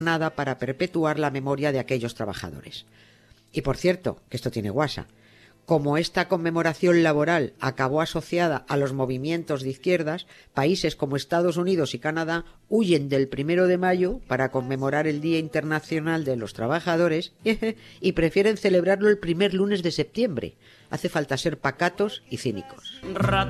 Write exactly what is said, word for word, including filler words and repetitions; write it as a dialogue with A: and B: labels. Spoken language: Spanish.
A: nada para perpetuar la memoria de aquellos trabajadores. Y por cierto, que esto tiene guasa, como esta conmemoración laboral acabó asociada a los movimientos de izquierdas, países como Estados Unidos y Canadá huyen del primero de mayo para conmemorar el Día Internacional de los Trabajadores y prefieren celebrarlo el primer lunes de septiembre. Hace falta ser pacatos y cínicos.